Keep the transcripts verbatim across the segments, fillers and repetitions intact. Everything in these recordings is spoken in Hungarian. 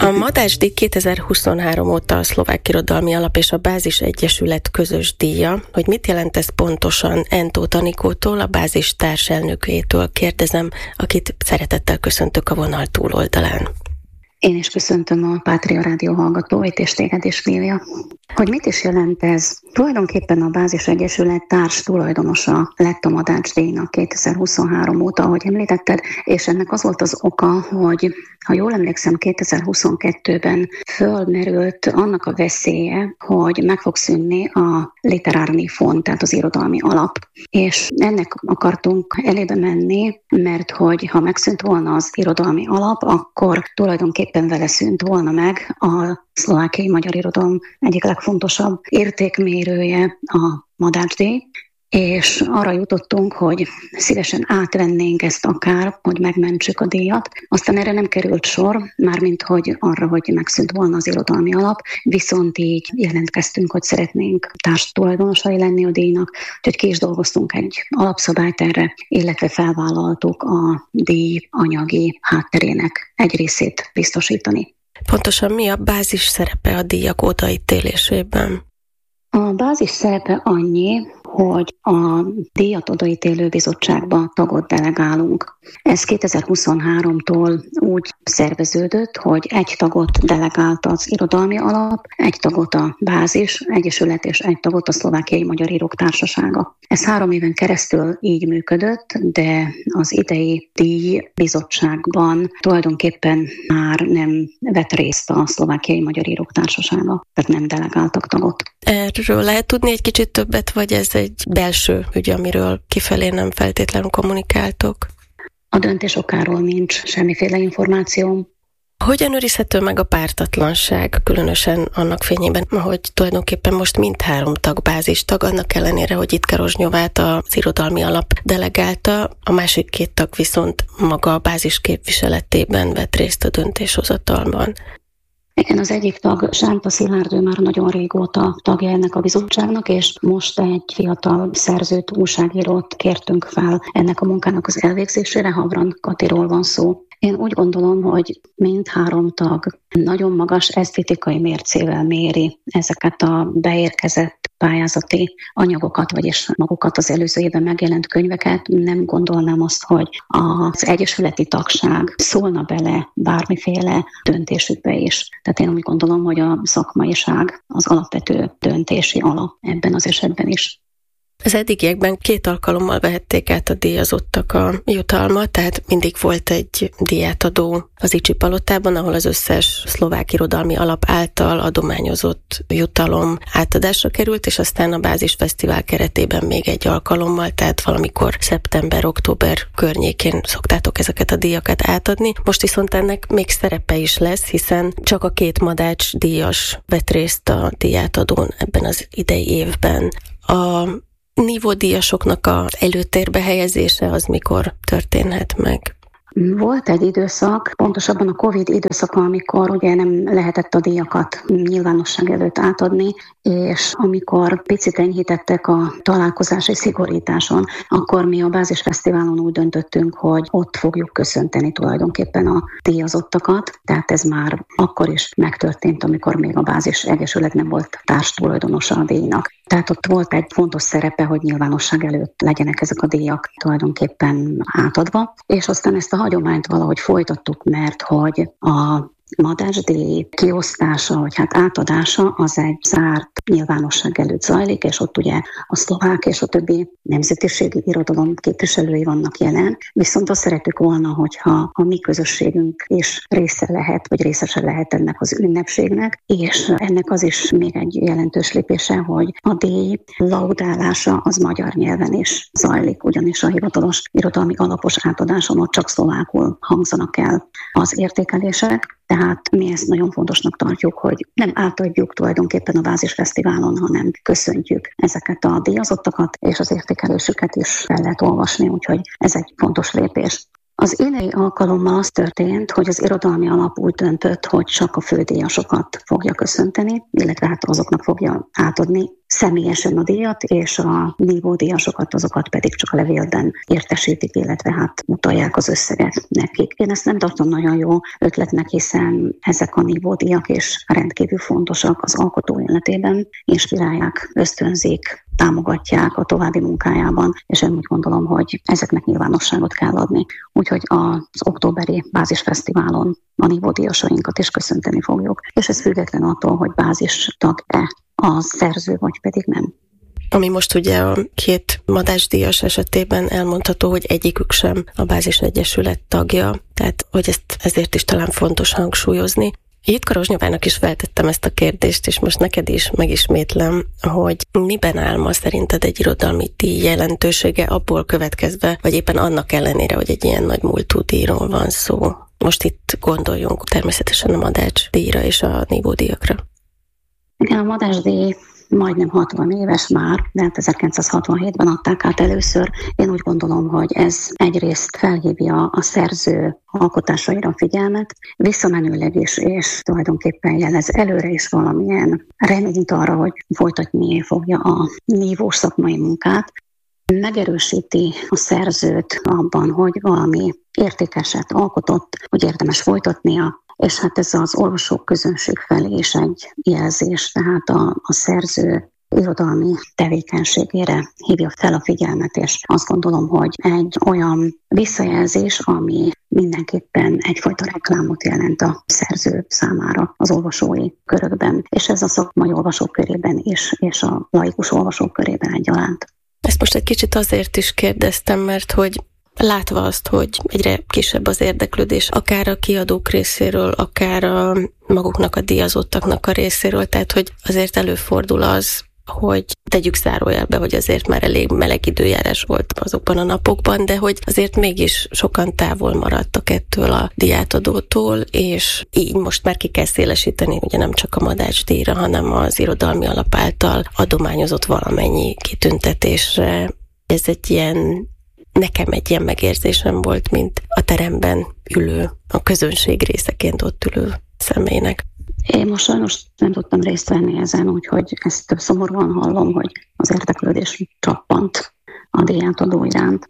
A Madách-díj kétezer-huszonhárom óta a Szlovák Irodalmi Alap és a Bázis Egyesület közös díja. Hogy mit jelent ez pontosan, Entó Anikótól, a Bázis társelnökétől kérdezem, akit szeretettel köszöntök a vonal túloldalán. Én is köszöntöm a Pátria Rádió hallgatóit, és téged is, Lívia. Hogy mit is jelent ez? Tulajdonképpen a Bázis Egyesület társ tulajdonosa lett a Madách-díjnak kétezer-huszonhárom óta, ahogy említetted, és ennek az volt az oka, hogy ha jól emlékszem, kétezer-huszonkettőben fölmerült annak a veszélye, hogy meg fog szűnni a Literárny Fond, tehát az irodalmi alap. És ennek akartunk elébe menni, mert hogy ha megszűnt volna az irodalmi alap, akkor tulajdonképpen vele szűnt volna meg a szlovákiai magyar irodalom egyik legfontosabb értékmérője, a Madách-díj, és arra jutottunk, hogy szívesen átvennénk ezt akár, hogy megmentsük a díjat. Aztán erre nem került sor, mármint hogy arra, hogy megszűnt volna az irodalmi alap, viszont így jelentkeztünk, hogy szeretnénk társtulajdonosai lenni a díjnak, úgyhogy ki is dolgoztunk egy alapszabályt erre, illetve felvállaltuk a díj anyagi hátterének egy részét biztosítani. Pontosan mi a bázis szerepe a díjak odaítélésében? A bázis szerepe annyi, hogy a díjat odaítélő bizottságba tagot delegálunk. Ez kétezer-huszonháromtól úgy szerveződött, hogy egy tagot delegált az Irodalmi Alap, egy tagot a Bázis Egyesület és egy tagot a Szlovákiai Magyar Írók Társasága. Ez három éven keresztül így működött, de az idei díjbizottságban tulajdonképpen már nem vett részt a Szlovákiai Magyar Írók Társasága, tehát nem delegáltak tagot. Erről lehet tudni egy kicsit többet, vagy ez egy belső ügy, amiről kifelé nem feltétlenül kommunikáltok? A döntés okáról nincs semmiféle információm. Hogyan őrizhető meg a pártatlanság, különösen annak fényében, hogy tulajdonképpen most mindhárom tag bázistag, annak ellenére, hogy itt Rozsnyovát az Irodalmi Alap delegálta, a másik két tag viszont maga a bázis képviseletében vett részt a döntéshozatalban. Igen, az egyik tag, Sánta Szilárd, ő már nagyon régóta tagja ennek a bizottságnak, és most egy fiatal szerzőt, újságírót kértünk fel ennek a munkának az elvégzésére, Havran Katiról van szó. Én úgy gondolom, hogy mindhárom tag nagyon magas esztétikai mércével méri ezeket a beérkezett pályázati anyagokat, vagyis magukat az előző évben megjelent könyveket. Nem gondolnám azt, hogy az egyesületi tagság szólna bele bármiféle döntésükbe is. Tehát én úgy gondolom, hogy a szakmaiság az alapvető döntési alap ebben az esetben is. Az eddigiekben két alkalommal vehették át a díjazottak a jutalmat, tehát mindig volt egy díjátadó az Icsi Palotában, ahol az összes szlovák irodalmi alap által adományozott jutalom átadásra került, és aztán a Bázis Fesztivál keretében még egy alkalommal, tehát valamikor szeptember-október környékén szoktátok ezeket a díjakat átadni. Most viszont ennek még szerepe is lesz, hiszen csak a két Madách díjas vett részt a díjátadón ebben az idei évben. A nívódíjasoknak az előtérbe helyezése az mikor történhet meg? Volt egy időszak, pontosabban a Covid időszaka, amikor ugye nem lehetett a díjakat nyilvánosság előtt átadni, és amikor picit enyhítettek a találkozási szigorításon, akkor mi a Bázis Fesztiválon úgy döntöttünk, hogy ott fogjuk köszönteni tulajdonképpen a díjazottakat, tehát ez már akkor is megtörtént, amikor még a Bázis Egyesület nem volt társtulajdonosa a díjnak. Tehát ott volt egy fontos szerepe, hogy nyilvánosság előtt legyenek ezek a díjak tulajdonképpen átadva, és aztán ezt a hagyományt valahogy folytattuk, mert hogy a Madách-díj kiosztása, vagy hát átadása az egy zárt nyilvánosság előtt zajlik, és ott ugye a szlovák és a többi nemzetiségi irodalom képviselői vannak jelen. Viszont azt szeretük volna, hogyha a mi közösségünk is része lehet, vagy részese lehet ennek az ünnepségnek, és ennek az is még egy jelentős lépése, hogy a díj laudálása az magyar nyelven is zajlik, ugyanis a hivatalos irodalmi alapos átadáson ott csak szlovákul hangzanak el az értékelések. Tehát mi ezt nagyon fontosnak tartjuk, hogy nem átadjuk tulajdonképpen a Bázis Fesztiválon, hanem köszöntjük ezeket a díjazottakat, és az értékelésüket is fel lehet olvasni, úgyhogy ez egy fontos lépés. Az idei alkalommal az történt, hogy az Irodalmi Alap úgy döntött, hogy csak a fődíjasokat fogja köszönteni, illetve hát azoknak fogja átadni személyesen a díjat, és a nívódíjasokat, azokat pedig csak a levélben értesítik, illetve hát utalják az összeget nekik. Én ezt nem tartom nagyon jó ötletnek, hiszen ezek a nívódíjak is rendkívül fontosak az alkotó életében, inspirálják, ösztönzik, támogatják a további munkájában, és én úgy gondolom, hogy ezeknek nyilvánosságot kell adni. Úgyhogy az októberi bázisfesztiválon a nívódíjasainkat is köszönteni fogjuk, és ez független attól, hogy bázistag-e a szerző, vagy pedig nem. Ami most ugye a két Madách-díjas esetében elmondható, hogy egyikük sem a Bázis Egyesület tagja, tehát hogy ezt ezért is talán fontos hangsúlyozni. Jitka Rozsnyovának is feltettem ezt a kérdést, és most neked is megismétlem, hogy miben áll ma szerinted egy irodalmi díj jelentősége abból következve, vagy éppen annak ellenére, hogy egy ilyen nagy múltú díjról van szó. Most itt gondoljunk természetesen a Madách-díjra és a nívódíjakra. Igen, a Madách-díj majdnem hatvan éves már, de hát ezerkilencszázhatvanhétben adták át először. Én úgy gondolom, hogy ez egyrészt felhívja a szerző alkotásaira a figyelmet, visszamenőleg is, és tulajdonképpen jelez előre is valamilyen reményt arra, hogy folytatni fogja a nívós szakmai munkát. Megerősíti a szerzőt abban, hogy valami értékeset alkotott, hogy érdemes folytatnia, és hát ez az olvasók közönség felé is egy jelzés, tehát a, a szerző irodalmi tevékenységére hívja fel a figyelmet, és azt gondolom, hogy egy olyan visszajelzés, ami mindenképpen egyfajta reklámot jelent a szerző számára az olvasói körökben, és ez a szakmai olvasók körében is, és a laikus olvasók körében egyaránt. Ezt most egy kicsit azért is kérdeztem, mert hogy látva azt, hogy egyre kisebb az érdeklődés, akár a kiadók részéről, akár a maguknak a díjazottaknak a részéről, tehát hogy azért előfordul az, hogy tegyük zárójelbe, hogy azért már elég meleg időjárás volt azokban a napokban, de hogy azért mégis sokan távol maradtak ettől a díjátadótól, és így most már ki kell szélesíteni, ugye nem csak a Madách-díjra, hanem az irodalmi alap által adományozott valamennyi kitüntetésre. Ez egy ilyen Nekem egy ilyen megérzésem volt, mint a teremben ülő, a közönség részeként ott ülő személynek. Én most sajnos nem tudtam részt venni ezen, úgyhogy ezt több szomorúan hallom, hogy az érdeklődés csappant a díjátadó iránt.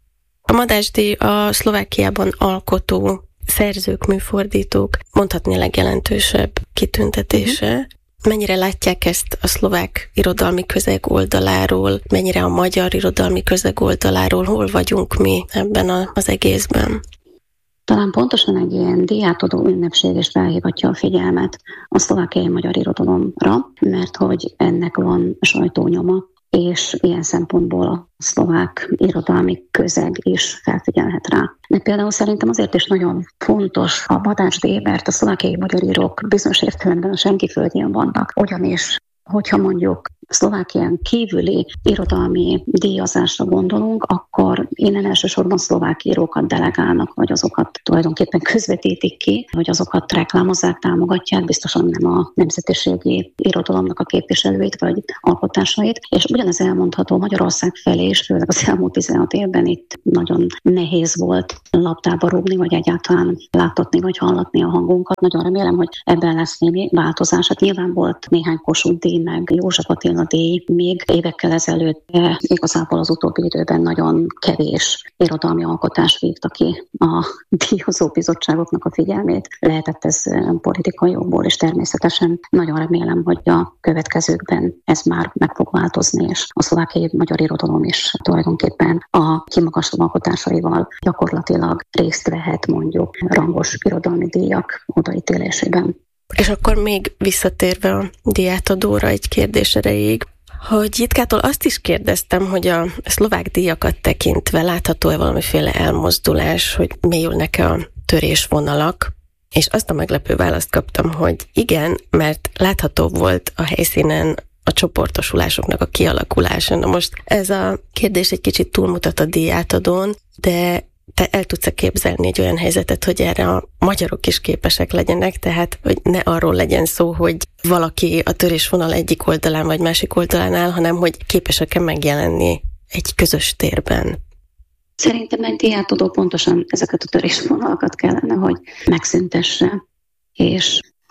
A Madách-díj a Szlovákiában alkotó szerzők, műfordítók mondhatni legjelentősebb kitüntetése. Mm-hmm. Mennyire látják ezt a szlovák irodalmi közeg oldaláról, mennyire a magyar irodalmi közeg oldaláról, hol vagyunk mi ebben a, az egészben? Talán pontosan egy ilyen díjátadó ünnepség is felhívatja a figyelmet a szlovákiai magyar irodalomra, mert hogy ennek van sajtónyoma, és ilyen szempontból a szlovák irodalmi közeg is felfigyelhet rá. De például szerintem azért is nagyon fontos a Madách-díj, mert a szlovákiai magyar írók bizonyos értelemben a senkiföldjén vannak, ugyanis hogyha mondjuk Szlovákián kívüli irodalmi díjazásra gondolunk, akkor innen elsősorban szlovák írókat delegálnak, vagy azokat tulajdonképpen közvetítik ki, vagy azokat reklámozzák, támogatják, biztosan nem a nemzetiségi irodalomnak a képviselőit, vagy alkotásait. És ugyanez elmondható Magyarország felé is, főleg az elmúlt tizenhat évben itt nagyon nehéz volt labdába rúgni, vagy egyáltalán láthatni, vagy hallatni a hangunkat. Nagyon remélem, hogy ebben lesz némi változás. Hát nyilván volt néhány Kossuth díj, meg József Attila díj még évekkel ezelőtt, de igazából az utóbbi időben nagyon kevés irodalmi alkotás vívta ki a díjazó bizottságoknak a figyelmét. Lehetett ez politikai jogból, és természetesen nagyon remélem, hogy a következőkben ez már meg fog változni, és a szlovákiai magyar irodalom is tulajdonképpen a kimagasló alkotásaival gyakorlatilag részt vehet mondjuk rangos irodalmi díjak odaítélésében. És akkor még visszatérve a díjátadóra egy kérdés erejéig, hogy Jitkától azt is kérdeztem, hogy a szlovák díjakat tekintve látható-e valamiféle elmozdulás, hogy mélyülnek-e a törésvonalak, és azt a meglepő választ kaptam, hogy igen, mert látható volt a helyszínen a csoportosulásoknak a kialakulása. Na most ez a kérdés egy kicsit túlmutat a díjátadón, de te el tudsz képzelni egy olyan helyzetet, hogy erre a magyarok is képesek legyenek, tehát hogy ne arról legyen szó, hogy valaki a törésvonal egyik oldalán vagy másik oldalán áll, hanem hogy képesek-e megjelenni egy közös térben. Szerintem egy díjátadó pontosan ezeket a törésvonalakat kellene, hogy megszüntesse, és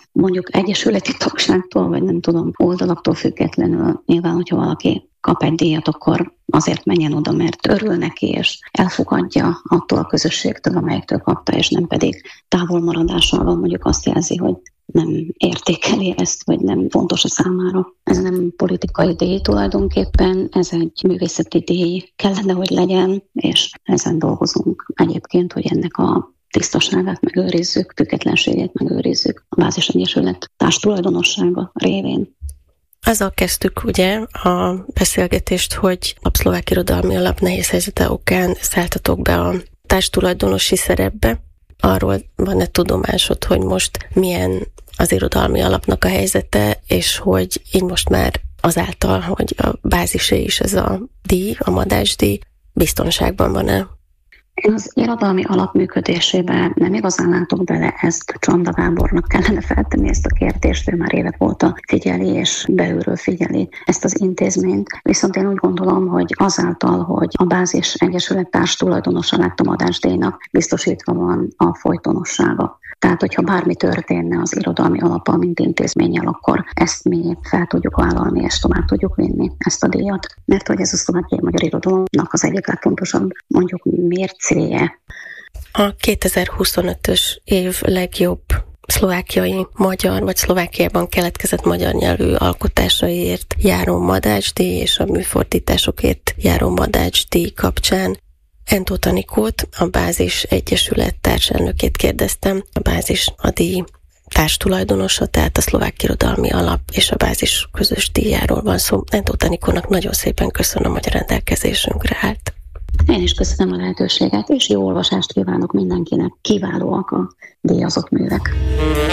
mondjuk egyesületi tagságtól, vagy nem tudom, oldalaktól függetlenül nyilván, hogyha valaki kap egy díjat, akkor azért menjen oda, mert örül neki, és elfogadja attól a közösségtől, amelyektől kapta, és nem pedig távolmaradással mondjuk azt jelzi, hogy nem értékeli ezt, vagy nem fontos a számára. Ez nem politikai díj tulajdonképpen, ez egy művészeti díj kellene, hogy legyen, és ezen dolgozunk egyébként, hogy ennek a tisztaságát megőrizzük, függetlenségét megőrizzük a Bázis Egyesület társtulajdonossága révén. Azzal kezdtük ugye a beszélgetést, hogy a Szlovák Irodalmi Alap nehéz helyzete okán szálltatok be a társtulajdonosi szerepbe. Arról van-e tudomásod, hogy most milyen az irodalmi alapnak a helyzete, és hogy így most már azáltal, hogy a bázisé is ez a díj, a Madách-díj, biztonságban van-e? Én az irodalmi alap működésébe nem igazán látok bele, ezt Csonda Gábornak kellene feltenni ezt a kérdést, ő már évek óta figyeli és belülről figyeli ezt az intézményt. Viszont én úgy gondolom, hogy azáltal, hogy a Bázis Egyesület társtulajdonosa lett a Madách-díjnak, biztosítva van a folytonossága. Tehát, hogyha bármi történne az irodalmi alappal, mint intézménnyel, akkor ezt mi fel tudjuk vállalni, és tovább tudjuk vinni ezt a díjat. Mert hogy ez a szlovákiai magyar irodalomnak az egyik legfontosabb, mondjuk mércéje. A kétezer-huszonötös év legjobb szlovákiai magyar, vagy Szlovákiában keletkezett magyar nyelvű alkotásaiért járó Madách-díj, és a műfordításokért járó Madách-díj kapcsán Entóth Anikót, a Bázis Egyesület társelnökét kérdeztem. A Bázis a díj társtulajdonosa, tehát a Szlovák Irodalmi Alap és a Bázis közös díjáról van szó. Entóth Anikónak nagyon szépen köszönöm, hogy a rendelkezésünkre állt. Én is köszönöm a lehetőséget, és jó olvasást kívánok mindenkinek. Kiválóak a díjazott művek.